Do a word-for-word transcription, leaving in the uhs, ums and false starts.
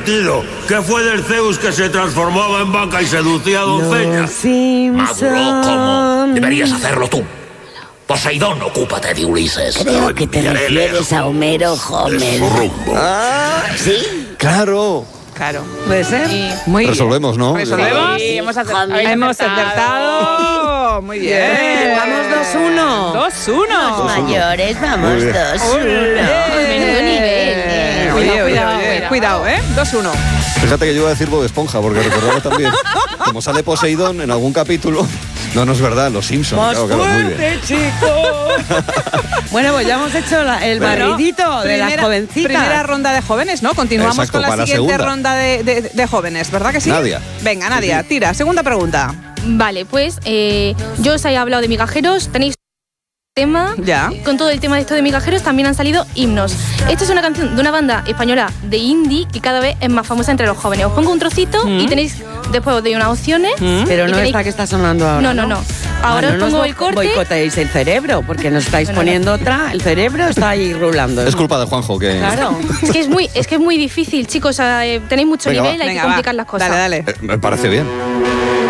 divertido. ¿Qué fue del Zeus que se transformaba en vaca y seducía a doncellas? Maduro, ¿cómo? Deberías hacerlo tú. Poseidón, ocúpate de Ulises. Creo que te refieres a Homero Homer. Ah, ¿Sí? claro. Claro. ¿Puede ser? Sí. Muy bien. Resolvemos, ¿no? ¿Resolvemos? Sí, hemos acertado. Hemos acertado. Muy bien. Bien, vamos dos uno. dos uno. Los mayores, vamos, Muy bien. dos uno. Menudo nivel. Oye, Cuidado, oye, cuidado, oye. cuidado, ¿eh? dos uno. Fíjate que yo iba a decir Bob Esponja, porque recordaba también, como sale Poseidón en algún capítulo. No, no es verdad, los Simpsons. Más Claro, claro, muy bien. fuerte, chicos. Bueno, pues ya hemos hecho la- el Bueno, barridito de las primera- jovencitas. Primera ronda de jóvenes, ¿no? Continuamos Exacto, con la para la siguiente segunda. ronda de, de- de jóvenes, ¿verdad que sí? Nadia. Venga, Nadia, Sí, sí. tira. Segunda pregunta. Vale, pues eh, yo os he hablado de migajeros, tenéis tema. Ya. Con todo el tema de esto de migajeros también han salido himnos. Esta es una canción de una banda española de indie que cada vez es más famosa entre los jóvenes. Os pongo un trocito Mm. y tenéis, después os doy unas opciones. Pero y no tenéis- esta que está sonando ahora. No, no, no. Ahora Ah, os no pongo nos el corte. boicoteéis el cerebro, porque nos estáis No, no, no. poniendo otra. El cerebro está ahí rulando. Es culpa de Juanjo que... Claro. Es que es muy, es que es muy difícil, chicos. eh, tenéis mucho Venga, va. nivel, hay Venga, que va. complicar las cosas. Dale, dale. Eh, me parece bien.